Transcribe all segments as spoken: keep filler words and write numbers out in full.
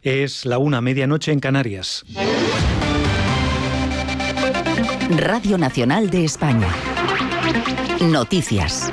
Es la una, medianoche en Canarias. Radio Nacional de España. Noticias.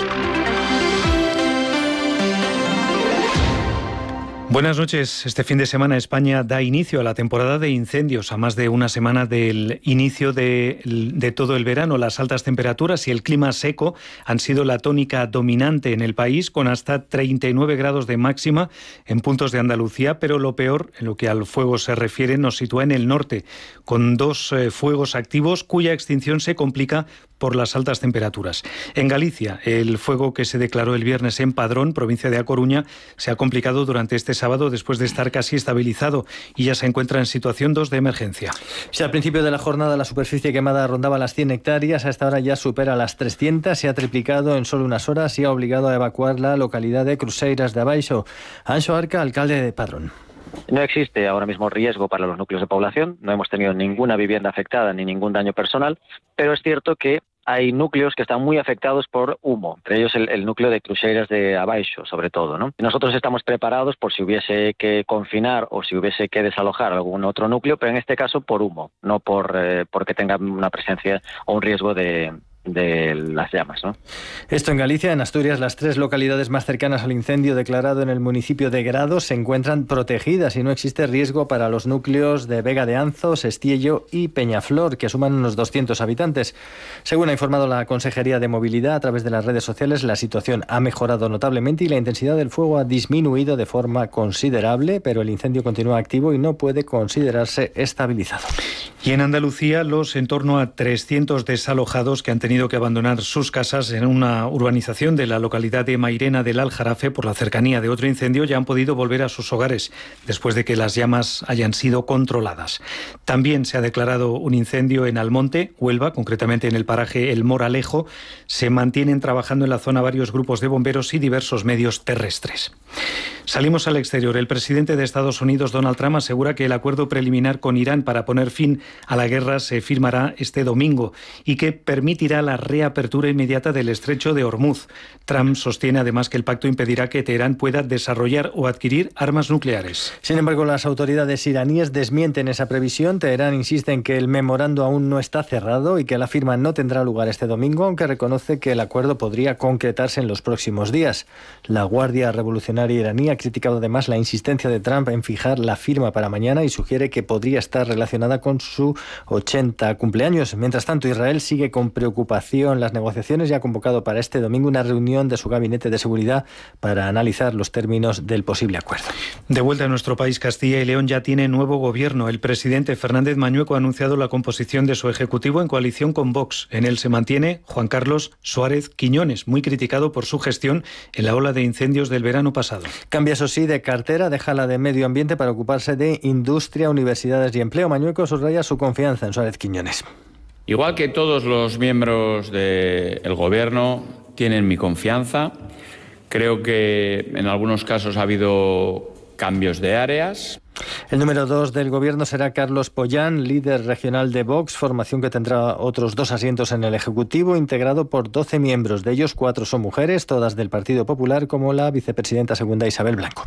Buenas noches. Este fin de semana España da inicio a la temporada de incendios. A más de una semana del inicio de, de todo el verano, las altas temperaturas y el clima seco han sido la tónica dominante en el país, con hasta treinta y nueve grados de máxima en puntos de Andalucía, pero lo peor, en lo que al fuego se refiere, nos sitúa en el norte, con dos eh, fuegos activos cuya extinción se complica por las altas temperaturas. En Galicia, el fuego que se declaró el viernes en Padrón, provincia de A Coruña, se ha complicado durante este sábado después de estar casi estabilizado y ya se encuentra en situación dos de emergencia. Si al principio de la jornada la superficie quemada rondaba las cien hectáreas, a esta hora ya supera las trescientas, se ha triplicado en solo unas horas y ha obligado a evacuar la localidad de Cruceiras de Abaixo. Anxo Arca, alcalde de Padrón. No existe ahora mismo riesgo para los núcleos de población, no hemos tenido ninguna vivienda afectada ni ningún daño personal, pero es cierto que hay núcleos que están muy afectados por humo, entre ellos el, el núcleo de Cruceiras de Abaixo, sobre todo, ¿no? Nosotros estamos preparados por si hubiese que confinar o si hubiese que desalojar algún otro núcleo, pero en este caso por humo, no por eh, porque tenga una presencia o un riesgo de... de las llamas, ¿no? Esto en Galicia. En Asturias, las tres localidades más cercanas al incendio declarado en el municipio de Grado se encuentran protegidas y no existe riesgo para los núcleos de Vega de Anzo, Sestiello y Peñaflor, que suman unos doscientos habitantes. Según ha informado la Consejería de Movilidad a través de las redes sociales, la situación ha mejorado notablemente y la intensidad del fuego ha disminuido de forma considerable, pero el incendio continúa activo y no puede considerarse estabilizado. Y en Andalucía, los en torno a trescientos desalojados que han tenido que abandonar sus casas en una urbanización de la localidad de Mairena del Aljarafe por la cercanía de otro incendio ya han podido volver a sus hogares después de que las llamas hayan sido controladas. También se ha declarado un incendio en Almonte, Huelva, concretamente en el paraje El Moralejo. Se mantienen trabajando en la zona varios grupos de bomberos y diversos medios terrestres. Salimos al exterior. El presidente de Estados Unidos, Donald Trump, asegura que el acuerdo preliminar con Irán para poner fin a la guerra se firmará este domingo y que permitirá la reapertura inmediata del estrecho de Hormuz. Trump sostiene además que el pacto impedirá que Teherán pueda desarrollar o adquirir armas nucleares. Sin embargo, las autoridades iraníes desmienten esa previsión. Teherán insiste en que el memorando aún no está cerrado y que la firma no tendrá lugar este domingo, aunque reconoce que el acuerdo podría concretarse en los próximos días. La Guardia Revolucionaria iraní ha criticado además la insistencia de Trump en fijar la firma para mañana y sugiere que podría estar relacionada con su ochenta cumpleaños. Mientras tanto, Israel sigue con preocupación las negociaciones y ha convocado para este domingo una reunión de su gabinete de seguridad para analizar los términos del posible acuerdo. De vuelta a nuestro país, Castilla y León ya tiene nuevo gobierno. El presidente Fernández Mañueco ha anunciado la composición de su ejecutivo en coalición con Vox. En él se mantiene Juan Carlos Suárez Quiñones, muy criticado por su gestión en la ola de incendios del verano pasado. Cambia, eso sí, de cartera, deja la de medio ambiente para ocuparse de industria, universidades y empleo. Mañueco subraya su confianza en Suárez Quiñones. Igual que todos los miembros del Gobierno tienen mi confianza, creo que en algunos casos ha habido cambios de áreas. El número dos del Gobierno será Carlos Pollán, líder regional de Vox, formación que tendrá otros dos asientos en el Ejecutivo, integrado por doce miembros. De ellos, cuatro son mujeres, todas del Partido Popular, como la vicepresidenta segunda Isabel Blanco.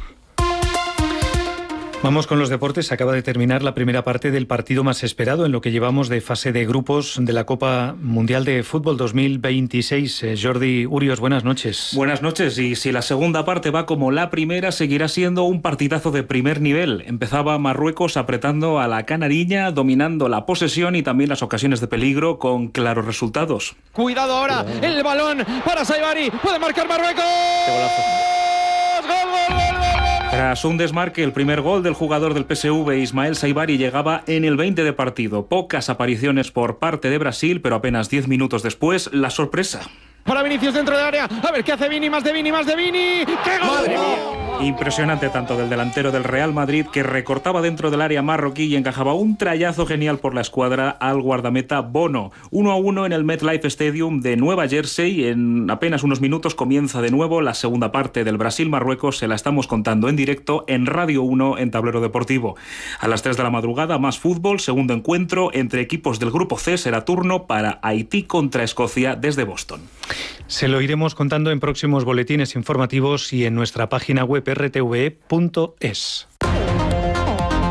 Vamos con los deportes. Acaba de terminar la primera parte del partido más esperado en lo que llevamos de fase de grupos de la Copa Mundial de Fútbol dos mil veintiséis. Eh, Jordi Urios, buenas noches. Buenas noches. Y si la segunda parte va como la primera, seguirá siendo un partidazo de primer nivel. Empezaba Marruecos apretando a la canariña, dominando la posesión y también las ocasiones de peligro con claros resultados. Cuidado ahora, el balón para Saibari. Puede marcar Marruecos. ¡Qué golazo! ¡Gol, gol, gol, gol! Tras un desmarque, el primer gol del jugador del P S V, Ismael Saibari, llegaba en el veinte de partido. Pocas apariciones por parte de Brasil, pero apenas diez minutos después, la sorpresa. Para Vinicius dentro del área. A ver qué hace Vini, más de Vini, más de Vini. ¡Qué gol! ¡Madre mía! Impresionante tanto del delantero del Real Madrid, que recortaba dentro del área marroquí y encajaba un trayazo genial por la escuadra al guardameta Bono. uno a uno en el MetLife Stadium de Nueva Jersey. En apenas unos minutos comienza de nuevo la segunda parte del Brasil-Marruecos. Se la estamos contando en directo en Radio uno en Tablero Deportivo. A las tres de la madrugada, más fútbol. Segundo encuentro entre equipos del Grupo C. Será turno para Haití contra Escocia desde Boston. Se lo iremos contando en próximos boletines informativos y en nuestra página web r t v e punto es.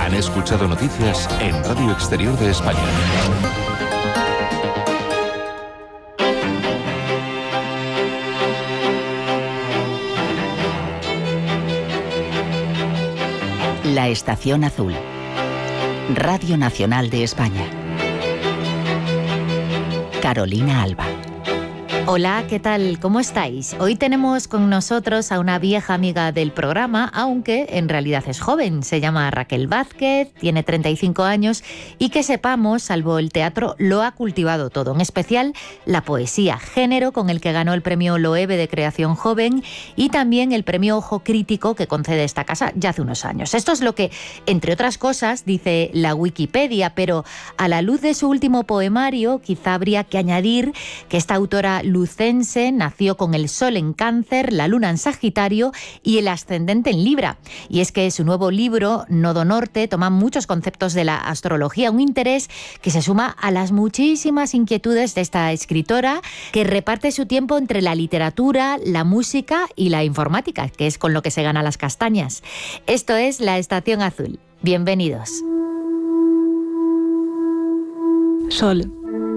Han escuchado noticias en Radio Exterior de España. La Estación Azul. Radio Nacional de España. Carolina Alba. Hola, ¿qué tal? ¿Cómo estáis? Hoy tenemos con nosotros a una vieja amiga del programa, aunque en realidad es joven. Se llama Raquel Vázquez, tiene treinta y cinco años y que sepamos, salvo el teatro, lo ha cultivado todo, en especial la poesía, género con el que ganó el premio Loewe de Creación Joven y también el premio Ojo Crítico que concede esta casa ya hace unos años. Esto es lo que, entre otras cosas, dice la Wikipedia, pero a la luz de su último poemario, quizá habría que añadir que esta autora lucense nació con el sol en Cáncer, la luna en Sagitario y el ascendente en Libra. Y es que su nuevo libro, Nodo Norte, toma muchos conceptos de la astrología, un interés que se suma a las muchísimas inquietudes de esta escritora que reparte su tiempo entre la literatura, la música y la informática, que es con lo que se gana las castañas. Esto es La Estación Azul. Bienvenidos. Sol.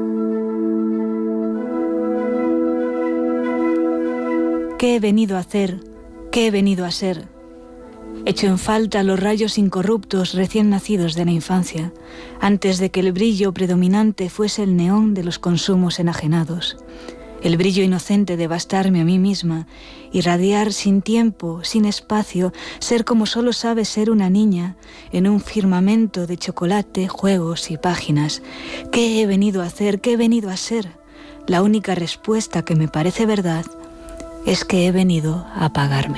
¿Qué he venido a hacer? ¿Qué he venido a ser? Echo en falta los rayos incorruptos recién nacidos de la infancia, antes de que el brillo predominante fuese el neón de los consumos enajenados. El brillo inocente de bastarme a mí misma, irradiar sin tiempo, sin espacio, ser como solo sabe ser una niña, en un firmamento de chocolate, juegos y páginas. ¿Qué he venido a hacer? ¿Qué he venido a ser? La única respuesta que me parece verdad es que he venido a apagarme.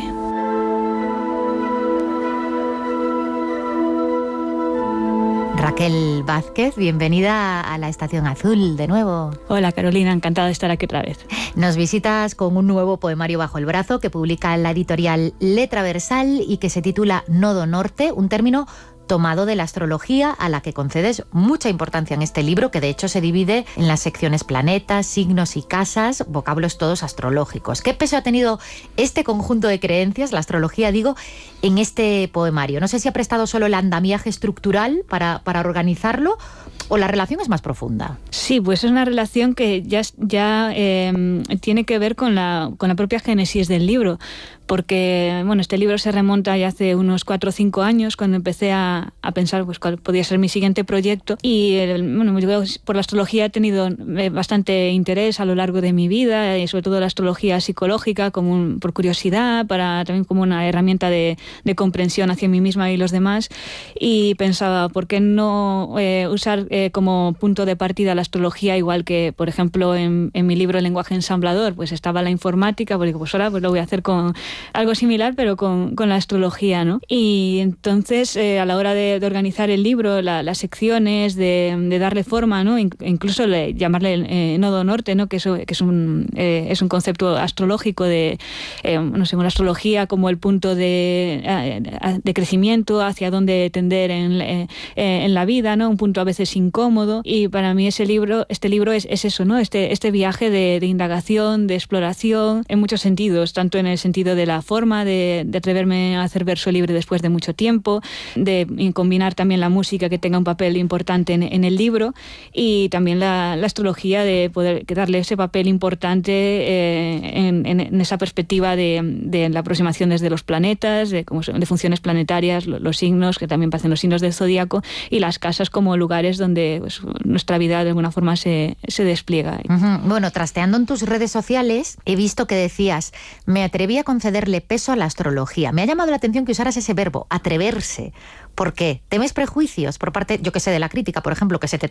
Raquel Vázquez, bienvenida a La Estación Azul de nuevo. Hola Carolina, encantada de estar aquí otra vez. Nos visitas con un nuevo poemario bajo el brazo que publica la editorial Letra Versal y que se titula Nodo Norte, un término tomado de la astrología a la que concedes mucha importancia en este libro, que de hecho se divide en las secciones planetas, signos y casas, vocablos todos astrológicos. ¿Qué peso ha tenido este conjunto de creencias, la astrología digo, en este poemario? No sé si ha prestado solo el andamiaje estructural para, para organizarlo o la relación es más profunda. Sí, pues es una relación que ya, ya eh, tiene que ver con la, con la propia génesis del libro, porque bueno, este libro se remonta ya hace unos cuatro o cinco años cuando empecé a, a pensar pues, cuál podía ser mi siguiente proyecto y el, bueno, yo por la astrología he tenido bastante interés a lo largo de mi vida y sobre todo la astrología psicológica como un, por curiosidad, para también como una herramienta de, de comprensión hacia mí misma y los demás, y pensaba ¿por qué no eh, usar eh, como punto de partida la astrología igual que por ejemplo en, en mi libro El lenguaje ensamblador pues estaba la informática, porque pues ahora pues lo voy a hacer con algo similar pero con, con la astrología, ¿no? Y entonces eh, a la hora de, de organizar el libro, la, las secciones, de, de darle forma, ¿no? Incluso le, llamarle eh, Nodo Norte, ¿no? Que, eso, que es, un, eh, es un concepto astrológico de, eh, no sé, la astrología como el punto de, de crecimiento hacia dónde tender en, eh, en la vida, ¿no? Un punto a veces incómodo, y para mí ese libro, este libro es, es eso, ¿no? Este, este viaje de, de indagación, de exploración, en muchos sentidos, tanto en el sentido de la forma, de, de atreverme a hacer verso libre después de mucho tiempo, de combinar también la música que tenga un papel importante en, en el libro, y también la, la astrología de poder darle ese papel importante eh, en, en, en esa perspectiva de, de la aproximación desde los planetas, de, como son, de funciones planetarias, los, los signos, que también parecen los signos del zodíaco, y las casas como lugares donde pues, nuestra vida de alguna forma se, se despliega. Uh-huh. Bueno, trasteando en tus redes sociales he visto que decías, me atreví a concederle peso a la astrología. Me ha llamado la atención que usaras ese verbo, atreverse. ¿Por qué? ¿Temes prejuicios por parte, yo que sé, de la crítica, por ejemplo, que se te